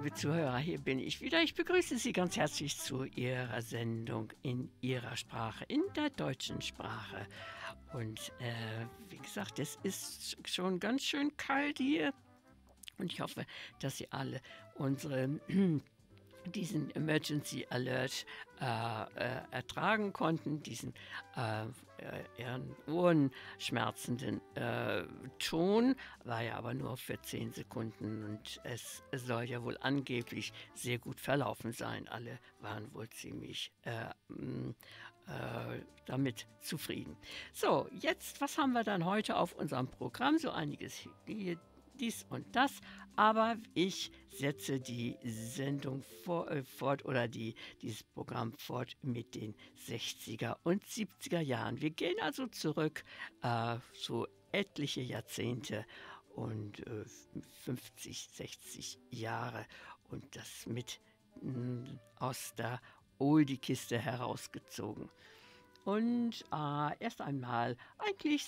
liebe Zuhörer, hier bin ich wieder. Ich begrüße Sie ganz herzlich zu Ihrer Sendung in Ihrer Sprache, in der deutschen Sprache. Und wie gesagt, es ist schon ganz schön kalt hier und ich hoffe, dass Sie alle diesen Emergency Alert ertragen konnten, diesen Ihren Ohren schmerzenden Ton, war ja aber nur für 10 Sekunden und es soll ja wohl angeblich sehr gut verlaufen sein. Alle waren wohl ziemlich damit zufrieden. So, jetzt, was haben wir dann heute auf unserem Programm? So einiges hier, dies und das, aber ich setze die Sendung fort oder dieses Programm fort mit den 60er und 70er Jahren. Wir gehen also zurück so etliche Jahrzehnte und 50, 60 Jahre und das mit aus der Oldie-Kiste herausgezogen. Und erst einmal eigentlich